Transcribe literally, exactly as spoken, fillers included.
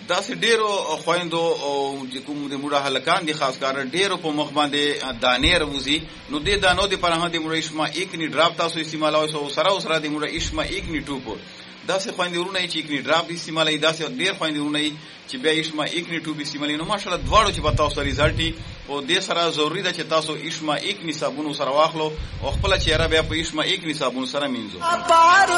داسې ډیرو خويندو او کوم د موږ هلکان دي خاص کار ډیرو په مخ باندې دانې روزي نو د دانو د پرهه د موږ اسما یک نی ډراپ تاسو استعمالوي سو سره سره د موږ اسما یک نی ټوپ داسې خويندې ورونه چې یک نی ډراپ استعمالي داسې ډیر خويندې ورونه چې بیا اسما یک نی ټوپ استعمالي نو ماشاءالله دواړو چې په تاسو ريزلټي او د سره ضروری ده چې تاسو اسما یک نی صابون سره واخلو او خپل چهره بیا په اسما یک نی صابون سره مینځو